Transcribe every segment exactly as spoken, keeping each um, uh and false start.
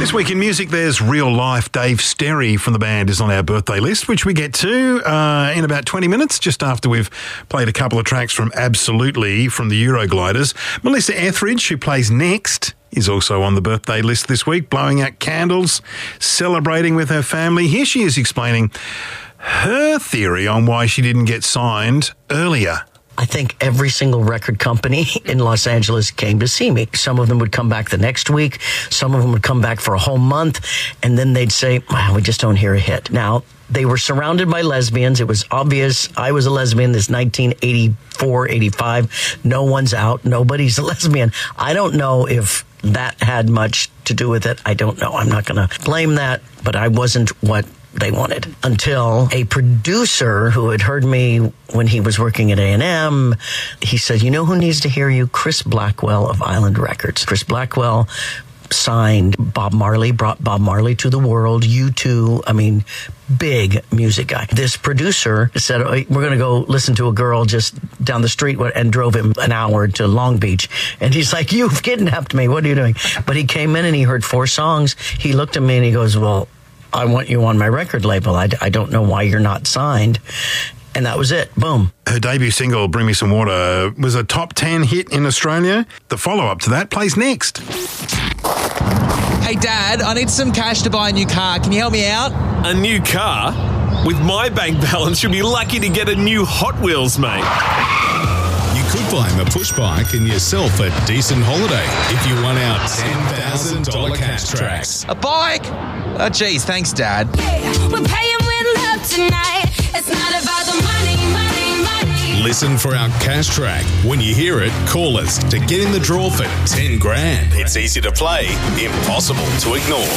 This week in music, there's Real Life. Dave Sterry from the band is on our birthday list, which we get to uh, in about twenty minutes, just after we've played a couple of tracks from Absolutely from the Eurogliders. Melissa Etheridge, who plays next, is also on the birthday list this week, blowing out candles, celebrating with her family. Here she is explaining her theory on why she didn't get signed earlier. I think every single record company in Los Angeles came to see me. Some of them would come back the next week. Some of them would come back for a whole month. And then they'd say, wow, we just don't hear a hit. Now, they were surrounded by lesbians. It was obvious I was a lesbian. This nineteen eighty-four, eighty-five. No one's out. Nobody's a lesbian. I don't know if that had much to do with it. I don't know. I'm not going to blame that. But I wasn't what they wanted, until a producer who had heard me when he was working at A and M, he said, you know who needs to hear you? Chris Blackwell of Island Records. Chris Blackwell signed Bob Marley, brought Bob Marley to the world. U two, I mean, big music guy. This producer said, oh, we're going to go listen to a girl just down the street, and drove him an hour to Long Beach. And he's like, you've kidnapped me. What are you doing? But he came in and he heard four songs. He looked at me and he goes, well, I want you on my record label. I, I don't know why you're not signed. And that was it. Boom. Her debut single, Bring Me Some Water, was a top ten hit in Australia. The follow-up to that plays next. Hey, Dad, I need some cash to buy a new car. Can you help me out? A new car? With my bank balance, you'll be lucky to get a new Hot Wheels, mate. You could buy him a push bike and yourself a decent holiday if you won our ten thousand dollars cash tracks. A bike? Oh, geez, thanks, Dad. We're paying with love tonight. It's not about the money, money, money. Listen for our cash track. When you hear it, call us to get in the draw for ten grand. It's easy to play, impossible to ignore.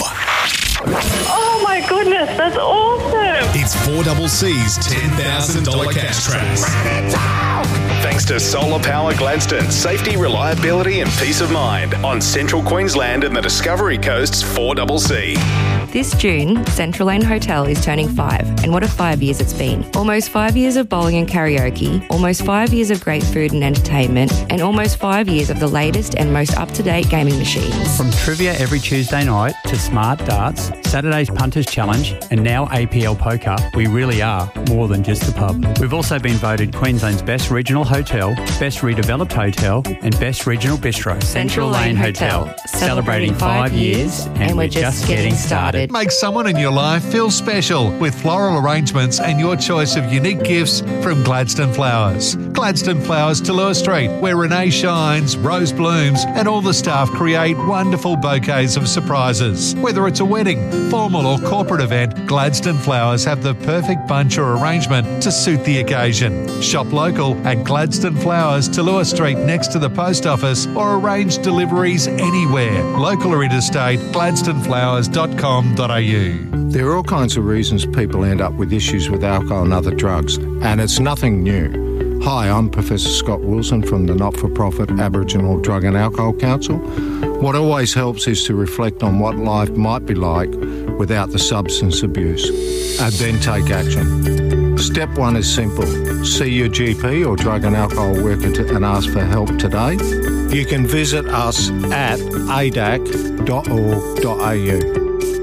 Oh my goodness, that's awesome. It's four double C's ten thousand dollars cash tracks. Thanks to Solar Power Gladstone, safety, reliability and peace of mind on Central Queensland and the Discovery Coast's four double C. This June, Central Lane Hotel is turning five, and what a five years it's been. Almost five years of bowling and karaoke, almost five years of great food and entertainment, and almost five years of the latest and most up-to-date gaming machines. From trivia every Tuesday night to smart darts, Saturday's Punters Challenge, and now A P L Poker, we really are more than just a pub. We've also been voted Queensland's best regional hotel, best redeveloped hotel, and best regional bistro. Central Lane Hotel, celebrating five years, and we're just getting started. Make someone in your life feel special with floral arrangements and your choice of unique gifts from Gladstone Flowers. Gladstone Flowers, Tallulah Street, where Renee shines, Rose blooms, and all the staff create wonderful bouquets of surprises. Whether it's a wedding, formal or corporate event, Gladstone Flowers have the perfect bunch or arrangement to suit the occasion. Shop local at Gladstone Flowers, Tallulah Street, next to the post office, or arrange deliveries anywhere. Local or interstate, gladstone flowers dot com dot a u. There are all kinds of reasons people end up with issues with alcohol and other drugs, and it's nothing new. Hi, I'm Professor Scott Wilson from the not-for-profit Aboriginal Drug and Alcohol Council. What always helps is to reflect on what life might be like without the substance abuse, and then take action. Step one is simple. See your G P or drug and alcohol worker to, and ask for help today. You can visit us at a d a c dot org dot a u.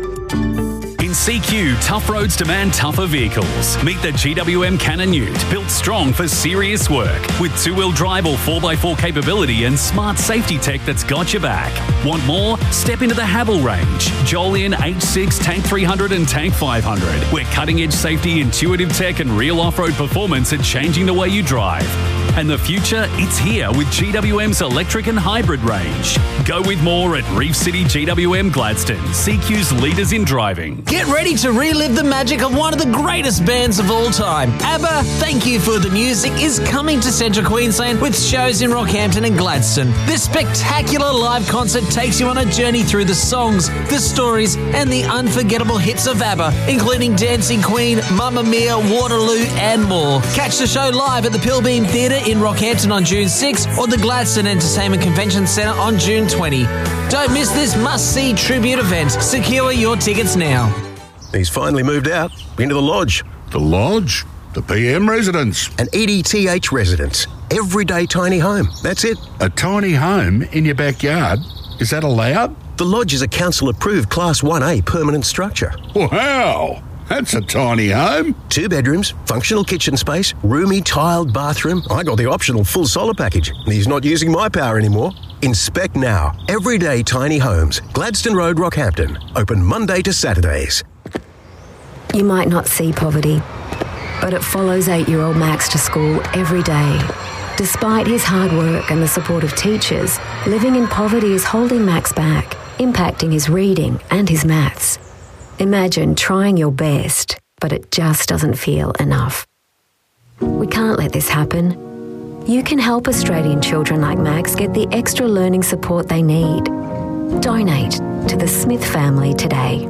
In C Q, tough roads demand tougher vehicles. Meet the G W M Cannon Ute, built strong for serious work, with two-wheel drive or four by four capability and smart safety tech that's got your back. Want more? Step into the Havel range. Jolyon H six, Tank three hundred and Tank five hundred, where cutting-edge safety, intuitive tech and real off-road performance are changing the way you drive. And the future, it's here with G W M's electric and hybrid range. Go with more at Reef City G W M Gladstone, C Q's leaders in driving. Get ready to relive the magic of one of the greatest bands of all time. ABBA, Thank You for the Music, is coming to Central Queensland with shows in Rockhampton and Gladstone. This spectacular live concert takes you on a journey through the songs, the stories, and the unforgettable hits of ABBA, including Dancing Queen, Mamma Mia, Waterloo, and more. Catch the show live at the Pilbeam Theatre in Rockhampton on June sixth or the Gladstone Entertainment Convention Centre on June twentieth. Don't miss this must-see tribute event. Secure your tickets now. He's finally moved out into the lodge. The lodge? The P M residence? An E D T H residence. Everyday tiny home. That's it. A tiny home in your backyard? Is that allowed? The lodge is a council-approved Class one A permanent structure. Wow, that's a tiny home. Two bedrooms, functional kitchen space, roomy tiled bathroom. I got the optional full solar package. He's not using my power anymore. Inspect now. Everyday Tiny Homes. Gladstone Road, Rockhampton. Open Monday to Saturdays. You might not see poverty, but it follows eight-year-old Max to school every day. Despite his hard work and the support of teachers, living in poverty is holding Max back, impacting his reading and his maths. Imagine trying your best, but it just doesn't feel enough. We can't let this happen. You can help Australian children like Max get the extra learning support they need. Donate to the Smith family today.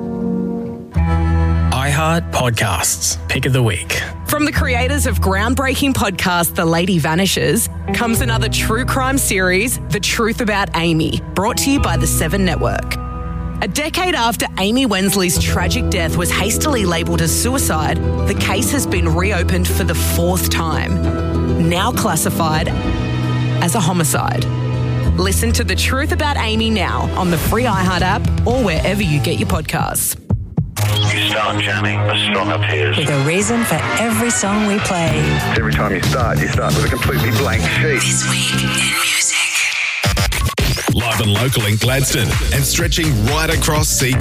iHeart Podcasts, Pick of the Week. From the creators of groundbreaking podcast The Lady Vanishes comes another true crime series, The Truth About Amy, brought to you by the Seven Network. A decade after Amy Wensley's tragic death was hastily labelled as suicide, the case has been reopened for the fourth time, now classified as a homicide. Listen to The Truth About Amy now on the free iHeart app or wherever you get your podcasts. You start jamming, the song appears. With a reason for every song we play. Every time you start, you start with a completely blank sheet. This week in music. Live and local in Gladstone and stretching right across C